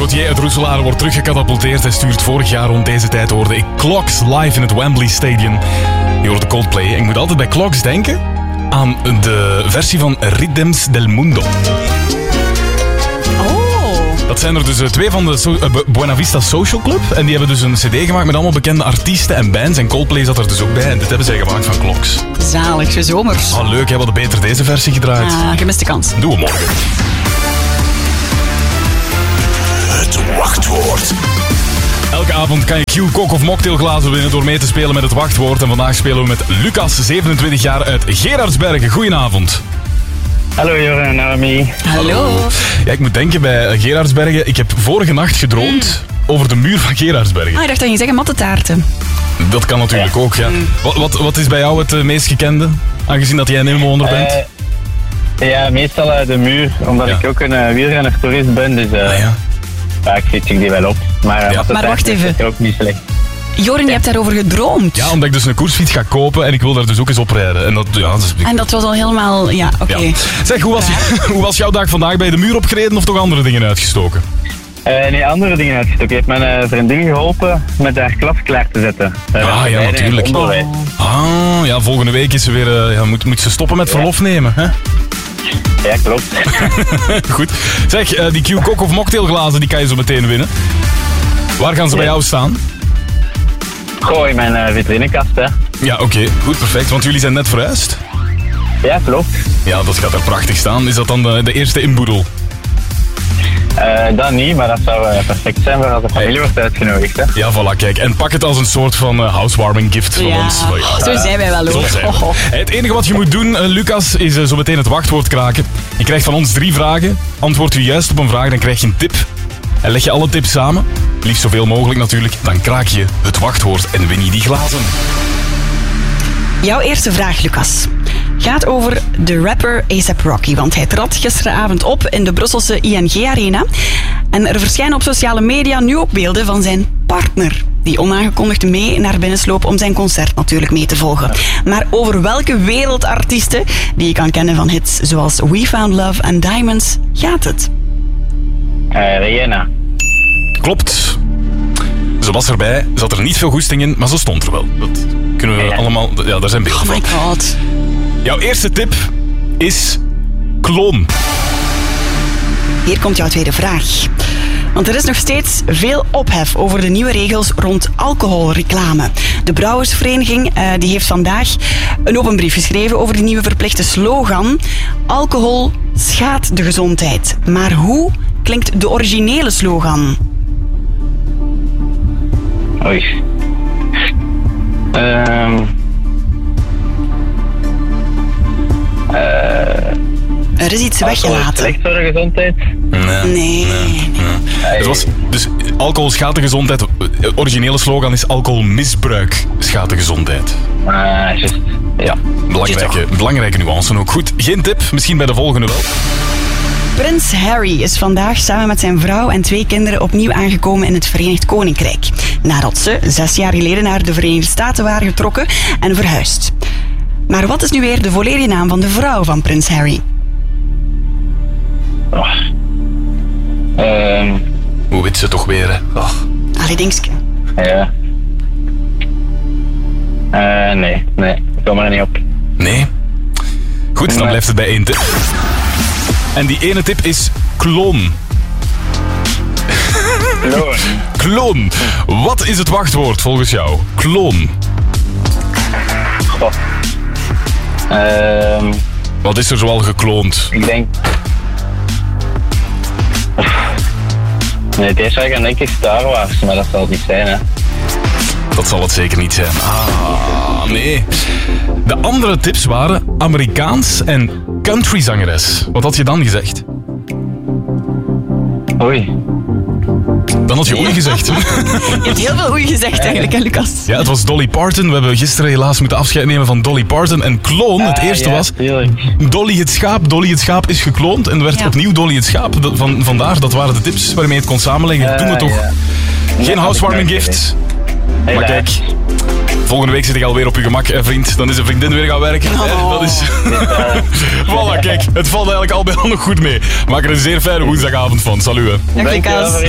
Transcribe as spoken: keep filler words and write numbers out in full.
cabaretier uit Roeselare wordt teruggecatapulteerd. Hij stuurt vorig jaar rond deze tijd, hoorde ik Clocks live in het Wembley Stadium. Je hoort de Coldplay. En ik moet altijd bij Clocks denken aan de versie van Ritms del Mundo. Dat zijn er dus twee van de so- uh, Buena Vista Social Club. En die hebben dus een cd gemaakt met allemaal bekende artiesten en bands. En Coldplay zat er dus ook bij. En dit hebben zij gemaakt van Clocks. Zalig, zo zomers. Oh, leuk, hè? We hadden beter deze versie gedraaid. Ah, gemiste kans. Doen we morgen. Het wachtwoord. Elke avond kan je Q, kok of mocktailglazen winnen door mee te spelen met het wachtwoord. En vandaag spelen we met Lucas, zevenentwintig jaar uit Gerardsbergen. Goedenavond. Hallo Joren en Naomi. Hallo. Ja, ik moet denken bij Gerardsbergen. Ik heb vorige nacht gedroomd mm. over de muur van Gerardsbergen. Ah, ik dacht dat je zeggen mattetaarten. Dat kan natuurlijk ja. ook, ja. Mm. Wat, wat, wat is bij jou het uh, meest gekende? Aangezien dat jij een inwoner bent. Uh, ja, meestal uh, de muur. Omdat ja. ik ook een uh, wielrenner toerist ben. Dus uh, ah, ja. Ja, ik fiets die wel op. Maar, uh, ja. maar wacht even. Is ook niet slecht. Joren, je hebt daarover gedroomd. Ja, omdat ik dus een koersfiets ga kopen en ik wil daar dus ook eens op rijden. En dat, ja, dat, is... en dat was al helemaal... Ja, oké. Okay. Ja. Zeg, hoe was, je, hoe was jouw dag vandaag? Bij de muur opgereden of toch andere dingen uitgestoken? Uh, nee, andere dingen uitgestoken. Ik heb mijn uh, vriendin geholpen met haar klas klaar te zetten. Uh, ah, ja, natuurlijk. Oh. Ah, ja, volgende week is ze weer... Uh, ja, moet, moet ze stoppen met ja. verlof nemen, hè? Ja, klopt. Goed. Zeg, uh, die Q-kok of mocktailglazen, die kan je zo meteen winnen. Waar gaan ze ja. bij jou staan? Goh, in mijn uh, vitrinekast, hè. Ja, oké. Okay. Goed, perfect. Want jullie zijn net verhuisd? Ja, klopt. Ja, dat gaat er prachtig staan. Is dat dan de, de eerste inboedel? Uh, dat niet, maar dat zou uh, perfect zijn voor als de familie wordt uitgenodigd, hè. Ja, voilà, kijk. En pak het als een soort van uh, housewarming gift van ja. ons. Oh, ja. Zo zijn wij wel, hoor. Zo zijn we. Oh. Het enige wat je moet doen, uh, Lucas, is uh, zo meteen het wachtwoord kraken. Je krijgt van ons drie vragen. Antwoord je juist op een vraag, dan krijg je een tip. En leg je alle tips samen, liefst zoveel mogelijk natuurlijk, dan kraak je het wachtwoord en win je die glazen. Jouw eerste vraag, Lucas, gaat over de rapper A$AP Rocky. Want hij trad gisteravond op in de Brusselse I N G Arena. En er verschijnen op sociale media nu ook beelden van zijn partner, die onaangekondigd mee naar binnen sloop om zijn concert natuurlijk mee te volgen. Maar over welke wereldartiesten, die je kan kennen van hits zoals We Found Love en Diamonds, gaat het? Uh, Rihanna. Klopt. Ze was erbij, zat er niet veel goesting in, maar ze stond er wel. Dat kunnen we ja. allemaal... Ja, daar zijn beelden van. Oh my god. Jouw eerste tip is kloon. Hier komt jouw tweede vraag. Want er is nog steeds veel ophef over de nieuwe regels rond alcoholreclame. De Brouwersvereniging uh, die heeft vandaag een open brief geschreven over de nieuwe verplichte slogan: alcohol schaadt de gezondheid. Maar hoe klinkt de originele slogan? Oei. Um. Uh. Er is iets weggelaten. Slecht voor de gezondheid? Nee. Nee. nee. nee. Het was, dus alcohol schaadt de gezondheid. De originele slogan is alcoholmisbruik schaadt de gezondheid. Ah, uh, just. Ja, belangrijke, belangrijke nuance ook. Goed, geen tip, misschien bij de volgende wel. Prins Harry is vandaag samen met zijn vrouw en twee kinderen opnieuw aangekomen in het Verenigd Koninkrijk. Nadat ze zes jaar geleden naar de Verenigde Staten waren getrokken en verhuisd. Maar wat is nu weer de volledige naam van de vrouw van Prins Harry? Oh. Um. Hoe weet ze toch weer, hè? Oh. Allee, dingske. Ja. Uh, nee, nee. Ik kom er niet op. Nee? Goed, dan nee. blijft het bij één tip. En die ene tip is kloon. Kloon. Kloon. Wat is het wachtwoord volgens jou? Kloon. Goh. Um. Wat is er zoal gekloond? Ik denk... Nee, deze zou ik aan denken Star Wars, maar dat zal het niet zijn, hè. Dat zal het zeker niet zijn. Ah, nee. De andere tips waren Amerikaans en countryzangeres. Wat had je dan gezegd? Oei. Dan had je oei gezegd. Je hebt heel veel oei gezegd eigenlijk, hè, Lucas? Ja, het was Dolly Parton. We hebben gisteren helaas moeten afscheid nemen van Dolly Parton. En kloon, het eerste ah, ja, was tuurlijk. Dolly het schaap. Dolly het schaap is gekloond en werd ja. opnieuw Dolly het schaap. Dat, van, vandaar, dat waren de tips waarmee je het kon samenleggen. Uh, Doen we toch. Ja. Geen ja, housewarming gift. Helaas. Maar kijk, volgende week zit ik alweer op je gemak, hè, vriend. Dan is een vriendin weer gaan werken. Oh. Hè? Dat is... voilà, kijk, het valt eigenlijk al bij al nog goed mee. Maak er een zeer fijne woensdagavond van. Salut, hè. Dag, Lucas.